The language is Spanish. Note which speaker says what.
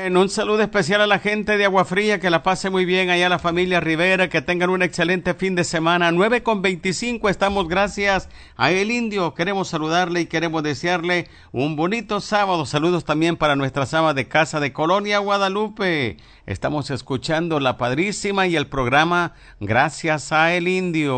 Speaker 1: Bueno, un saludo especial a la gente de Agua Fría, que la pase muy bien allá la familia Rivera, que tengan un excelente fin de semana. 9:25 estamos, gracias a El Indio. Queremos saludarle y queremos desearle un bonito sábado. Saludos también para nuestras amas de casa de Colonia Guadalupe. Estamos escuchando La Padrísima y el programa Gracias a El Indio.